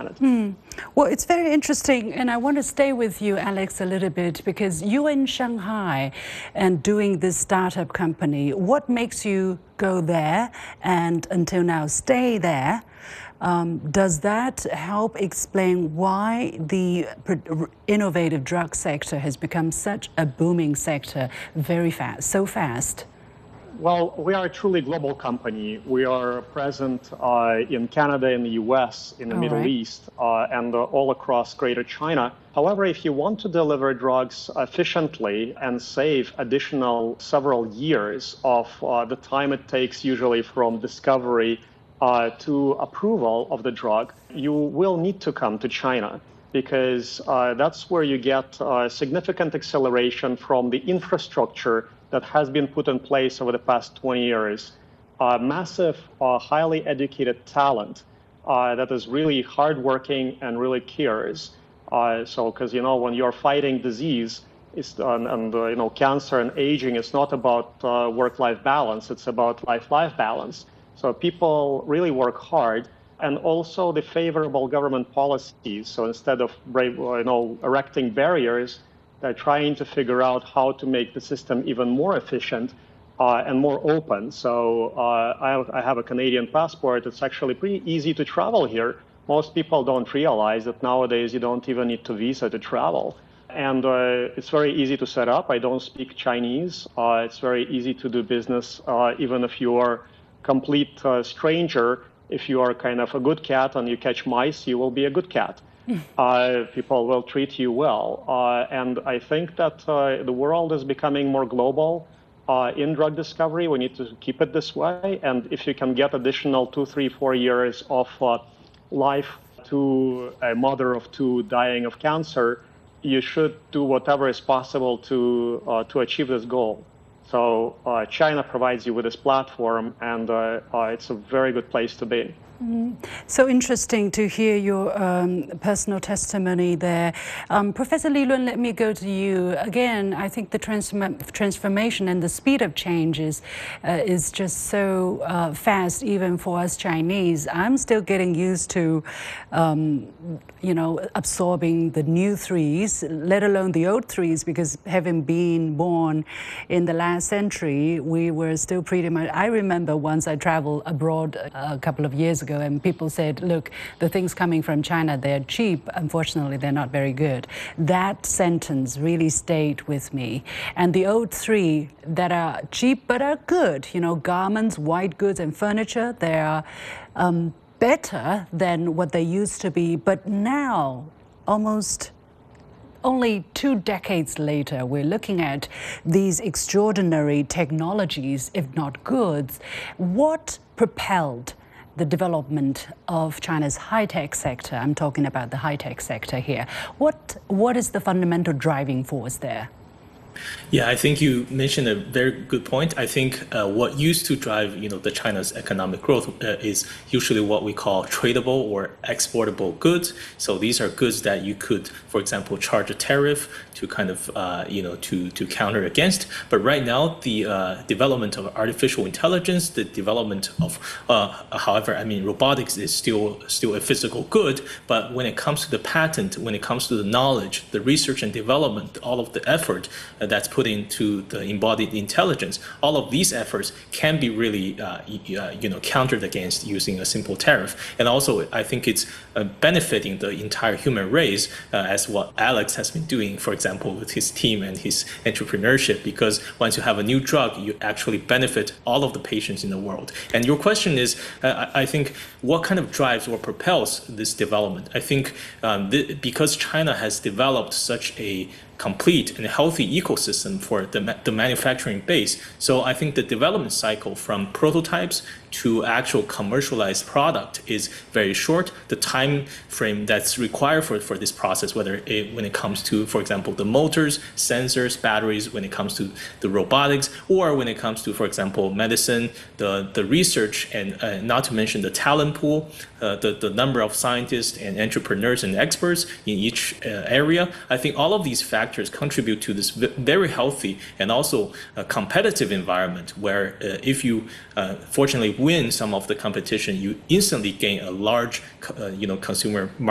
planet. Well, it's very interesting, and I want to stay with you, Alex, a little bit, because you're in Shanghai and doing this startup company. What makes you go there and until now stay there? Does that help explain why the innovative drug sector has become such a booming sector very fast, so fast? Well, we are a truly global company. We are present in Canada, in the US, in the Middle East, and all across Greater China. However, if you want to deliver drugs efficiently and save additional several years of the time it takes usually from discovery to approval of the drug, you will need to come to China, because that's where you get significant acceleration from the infrastructure that has been put in place over the past 20 years. Massive, highly educated talent that is really hardworking and really cares. Because when you're fighting disease and cancer and aging, it's not about work-life balance; it's about life-life balance. So people really work hard, and also the favorable government policies. So instead of erecting barriers, they're trying to figure out how to make the system even more efficient and more open. So I have a Canadian passport. It's actually pretty easy to travel here. Most people don't realize that nowadays you don't even need a visa to travel. And it's very easy to set up. I don't speak Chinese. It's very easy to do business, even if you are a complete stranger. If you are kind of a good cat and you catch mice, you will be a good cat. People will treat you well. And I think that the world is becoming more global in drug discovery. We need to keep it this way. And if you can get additional 2, 3, 4 years of life to a mother of 2 dying of cancer, you should do whatever is possible to achieve this goal. So China provides you with this platform, and it's a very good place to be. So interesting to hear your personal testimony there. Professor Li Lun, let me go to you. Again, I think the transformation and the speed of changes is just so fast, even for us Chinese. I'm still getting used to, absorbing the new threes, let alone the old threes, because having been born in the last century, we were still pretty much, I remember once I traveled abroad a couple of years ago, and people said, look, the things coming from China, they're cheap. Unfortunately, they're not very good. That sentence really stayed with me. And the old 3 that are cheap but are good, garments, white goods, and furniture, they are better than what they used to be. But now, almost only 2 decades later, we're looking at these extraordinary technologies, if not goods. What propelled the development of China's high-tech sector? I'm talking about the high-tech sector here. What is the fundamental driving force there? Yeah, I think you mentioned a very good point. I think what used to drive, the China's economic growth is usually what we call tradable or exportable goods. So these are goods that you could, for example, charge a tariff to kind of, to counter against. But right now, the development of artificial intelligence, the development of, robotics is still a physical good. But when it comes to the patent, when it comes to the knowledge, the research and development, all of the effort that's put into the embodied intelligence, all of these efforts can be really, countered against using a simple tariff. And also, I think it's benefiting the entire human race, as what Alex has been doing, for example, with his team and his entrepreneurship, because once you have a new drug, you actually benefit all of the patients in the world. And your question is, I think, what kind of drives or propels this development? I think because China has developed such a complete and healthy ecosystem for the manufacturing base. So I think the development cycle from prototypes to actual commercialized product is very short. The time frame that's required for this process, when it comes to, for example, the motors, sensors, batteries, when it comes to the robotics, or when it comes to, for example, medicine, the research, and not to mention the talent pool, the number of scientists and entrepreneurs and experts in each area. I think all of these factors contribute to this very healthy and also competitive environment where if you fortunately win some of the competition, you instantly gain a large consumer market.